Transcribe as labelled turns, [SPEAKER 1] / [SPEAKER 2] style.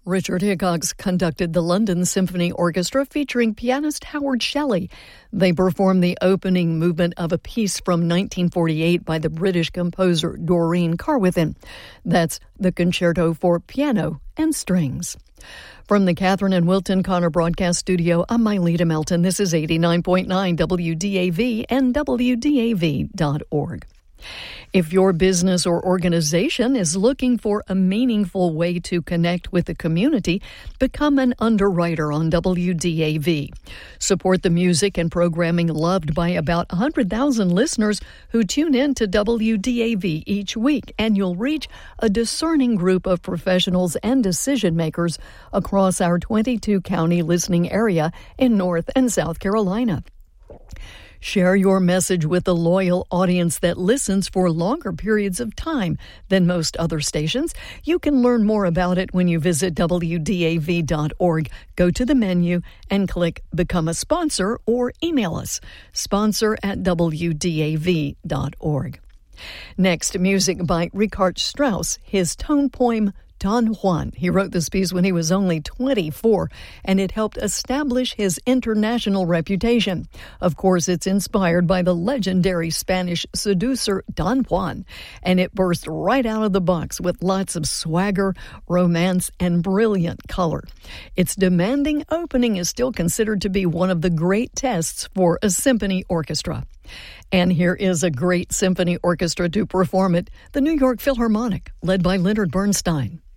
[SPEAKER 1] Richard Hickox conducted the London Symphony Orchestra featuring pianist Howard Shelley. They performed the opening movement of a piece from 1948 by the British composer Doreen Carwithin. That's the Concerto for Piano and Strings. From the Catherine and Wilton Connor Broadcast Studio, I'm Myleta Melton. This is 89.9 WDAV and WDAV.org. If your business or organization is looking for a meaningful way to connect with the community, become an underwriter on WDAV. Support the music and programming loved by about 100,000 listeners who tune in to WDAV each week, and you'll reach a discerning group of professionals and decision makers across our 22-county listening area in North and South Carolina. Share your message with a loyal audience that listens for longer periods of time than most other stations. You can learn more about it when you visit WDAV.org. Go to the menu and click Become a Sponsor or email us, sponsor@WDAV.org. Next, music by Richard Strauss, his tone poem, Don Juan. He wrote this piece when he was only 24, and it helped establish his international reputation. Of course, it's inspired by the legendary Spanish seducer Don Juan, and it burst right out of the box with lots of swagger, romance, and brilliant color. Its demanding opening is still considered to be one of the great tests for a symphony orchestra. And here is a great symphony orchestra to perform it, the New York Philharmonic, led by Leonard Bernstein.